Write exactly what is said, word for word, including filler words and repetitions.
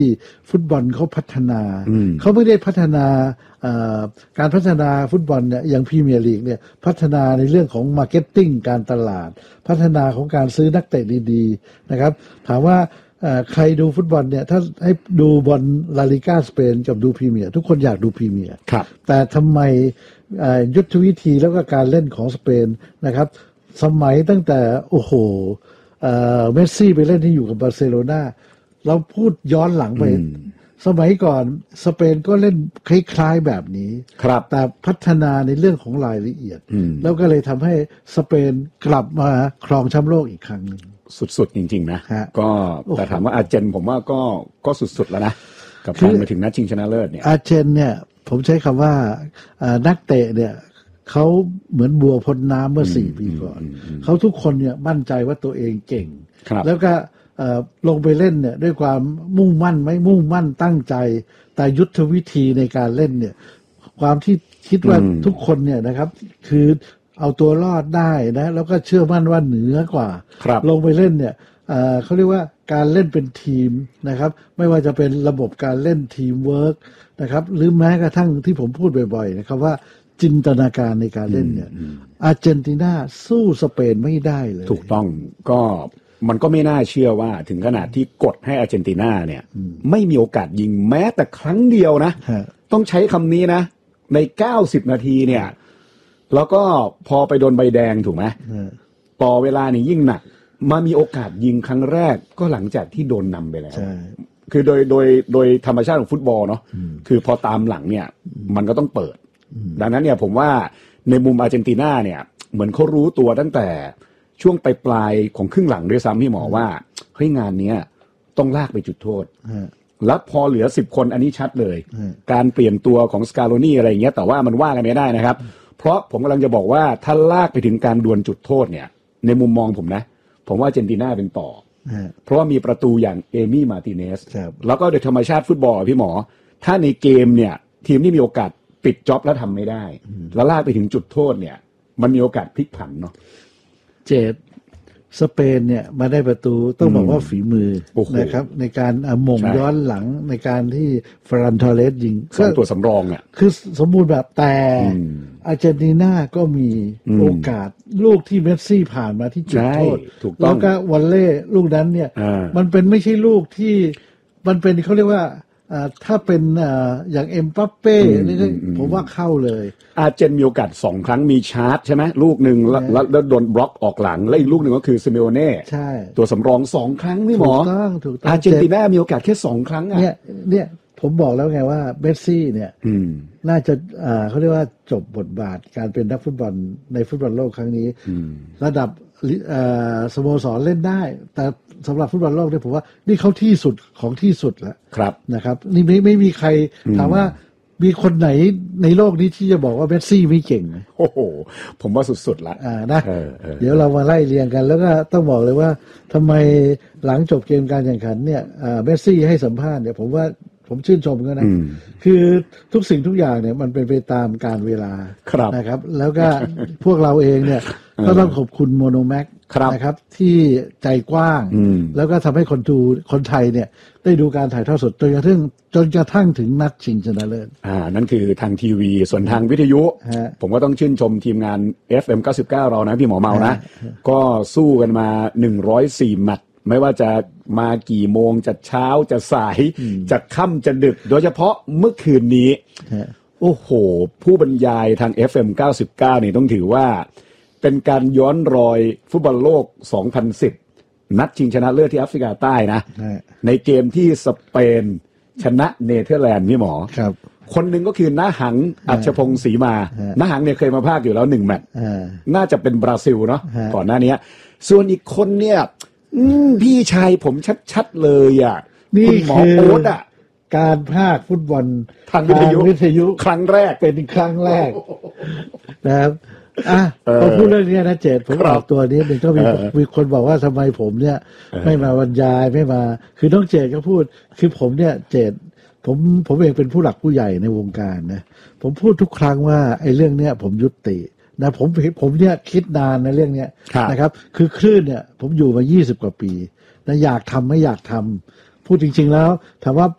ฟุตบอลเขาพัฒนาเขาไม่ได้พัฒนาการพัฒนาฟุตบอลเนี่ยอย่างพรีเมียร์ลีกเนี่ยพัฒนาในเรื่องของมาร์เก็ตติ้งการตลาดพัฒนาของการซื้อนักเตะดีๆนะครับถามว่าใครดูฟุตบอลเนี่ยถ้าให้ดูบอลลาลิก้าสเปนกับดูพรีเมียร์ทุกคนอยากดูพรีเมียร์แต่ทำไมยุทธวิธีแล้วก็การเล่นของสเปนนะครับสมัยตั้งแต่โอ้โหเมสซี่ไปเล่นที่อยู่กับบาร์เซโลนาเราพูดย้อนหลังไปสมัยก่อนสเปนก็เล่นคล้ายๆแบบนี้แต่พัฒนาในเรื่องของรายละเอียดแล้วก็เลยทำให้สเปนกลับมาครองแชมป์โลกอีกครั้งนึงสุดๆจริงๆนะก็แต่ถามว่าอาร์เจนผมว่าก็ก็สุดๆแล้วนะกับการมาถึงนัดชิงชนะเลิศเนี่ยอาร์เจนเนี่ยผมใช้คำว่านักเตะเนี่ยเขาเหมือนบัวพ้นน้ำเมื่อสี่ปีก่อนเขาทุกคนเนี่ยมั่นใจว่าตัวเองเก่งแล้วก็ลงไปเล่นเนี่ยด้วยความมุ่งมั่นไม่มุ่งมั่นตั้งใจแต่ยุทธวิธีในการเล่นเนี่ยความที่คิดว่าทุกคนเนี่ยนะครับคือเอาตัวรอดได้นะแล้วก็เชื่อมั่นว่าเหนือกว่าลงไปเล่นเนี่ยเขาเรียกว่าการเล่นเป็นทีมนะครับไม่ว่าจะเป็นระบบการเล่นทีมเวิร์กนะครับหรือแม้กระทั่งที่ผมพูดบ่อยๆนะครับว่าจินตนาการในการเล่นเนี่ยอาร์เจนตินาสู้สเปนไม่ได้เลยถูกต้องก็มันก็ไม่น่าเชื่อว่าถึงขนาดที่กดให้อาร์เจนตินาเนี่ยไม่มีโอกาสยิงแม้แต่ครั้งเดียวนะต้องใช้คำนี้นะในเก้าสิบนาทีเนี่ยแล้วก็พอไปโดนใบแดงถูกไหมต่อเวลานี่ยิ่งหนักมามีโอกาสยิงครั้งแรกก็หลังจากที่โดนนำไปแล้วคือโดยโดยโดยธรรมชาติของฟุตบอลเนาะคือพอตามหลังเนี่ยมันก็ต้องเปิดดังนั้นเนี่ยผมว่าในมุมอาร์เจนตินาเนี่ยเหมือนเขารู้ตัวตั้งแต่ช่วงปลายปลายของครึ่งหลังด้วยซ้ำพี่หมอว่าเฮ้ยงานนี้ต้องลากไปจุดโทษแล้วพอเหลือสิบคนอันนี้ชัดเลยการเปลี่ยนตัวของสกาโลนี่อะไรอย่างเงี้ยแต่ว่ามันว่ากันไม่ได้นะครับเพราะผมกำลังจะบอกว่าถ้าลากไปถึงการดวลจุดโทษเนี่ยในมุมมองผมนะผมว่าอาร์เจนตินาเป็นต่อเพราะว่ามีประตูอย่างเอมี่มาร์ติเนสแล้วก็โดยธรรมชาติฟุตบอลพี่หมอถ้าในเกมเนี่ยทีมที่มีโอกาสปิดจ็อบแล้วทำไม่ได้แล้วลากไปถึงจุดโทษเนี่ยมันมีโอกาสพลิกผันเนาะเจดสเปนเนี่ยมาได้ประตูต้องบอกว่าฝีมือนะครับในการหม่งย้อนหลังในการที่ฟรานทอเรสยิงสองตัวสำรองอ่ะคือสมบูรณ์แบบแต่อาร์เจนตินาก็มีโอกาสลูกที่เมสซี่ผ่านมาที่จุดโทษแล้วก็วอลเล่ลูกนั้นเนี่ยมันเป็นไม่ใช่ลูกที่มันเป็นเขาเรียกว่าถ้าเป็นอย่างเอ็มบัปเป้นี่ผมว่าเข้าเลยอาร์เจนมีโอกาสสองครั้งมีชาร์จใช่ไหมลูกหนึ่งแล้วแล้วโดนบล็อกออกหลังแล้วอีกลูกหนึ่งก็คือซิเมโอเน่ใช่ตัวสำรองสองครั้งพี่หมอถูกต้องถูกต้องอาร์เจนตินามีโอกาสแค่สองครั้งอ่ะเนี่ยเนี่ยผมบอกแล้วไงว่าเมสซี่เนี่ยน่าจะเขาเรียกว่าจบบทบาทการเป็นนักฟุตบอลในฟุตบอลโลกครั้งนี้ระดับสโมสรเล่นได้แต่สำหรับฟุตบอลโลกเนี่ยผมว่านี่เขาที่สุดของที่สุดแล้วนะครับนี่ไม่ไม่มีใครถามว่ามีคนไหนในโลกนี้ที่จะบอกว่าเมสซี่ไม่เก่งไหมโอ้โหผมว่าสุดๆละอ่านะเดี๋ยวเรามาไล่เรียงกันแล้วก็ต้องบอกเลยว่าทำไมหลังจบเกมการแข่งขันเนี่ยเมสซี่ให้สัมภาษณ์เนี่ยผมว่าผมชื่นชมก็นะคือทุกสิ่งทุกอย่างเนี่ยมันเป็นไปตามการเวลานะครับแล้วก็พวกเราเองเนี่ยก็ต้องขอบคุณโมโนแม็กนะครับที่ใจกว้างแล้วก็ทำให้คนดูคนไทยเนี่ยได้ดูการถ่ายทอดสดจนกระทั่งจนกระทั่งถึงนัดชิงชนะเลิศอ่านั่นคือทางทีวีส่วนทางวิทยุผมก็ต้องชื่นชมทีมงาน เอฟ เอ็ม เก้าสิบเก้าเรานะพี่หมอเมานะก็สู้กันมาหนึ่งร้อยสี่แมตช์ไม่ว่าจะมากี่โมงจะเช้าจะสายจะค่ำจะดึกโดยเฉพาะเมื่อคืนนี้โอ้โหผู้บรรยายทาง เอฟ เอ็ม เก้าสิบเก้านี่ต้องถือว่าเป็นการย้อนรอยฟุตบอลโลกสองพันสิบนัดชิงชนะเลิศที่แอฟริกาใต้นะในเกมที่สเปนชนะเนเธอร์แลนด์พี่หมอคนหนึ่งก็คือน้าหังอัชพงศ์ศรีมาน้าหังเนี่ยเคยมาพากอยู่แล้วหนึ่งแมตช์น่าจะเป็นบราซิลเนาะก่อนหน้านี้ส่วนอีกคนเนี่ยพี่ชายผมชัดๆเลยอ่ะนี่คือการพากฟุตบอลทางวิทยุวิทยุครั้งแรกเป็นครั้งแรกนะครับอ่ะพอพูดเรื่องนี้นะเจตผมออกตัวนี้หนึ่งก็มีมีคนบอกว่าทำไมผมเนี่ยไม่มาบรรยายไม่มาคือน้องเจตก็พูดคือผมเนี่ยเจตผมผมเองเป็นผู้หลักผู้ใหญ่ในวงการนะผมพูดทุกครั้งว่าไอ้เรื่องเนี้ยผมยุตินะผมผมเนี่ยคิดนานในเรื่องเนี้ยนะครับคือคลื่นเนี่ยผมอยู่มายี่สิบกว่าปีนะอยากทำไม่อยากทำพูดจริงๆแล้วถามว่า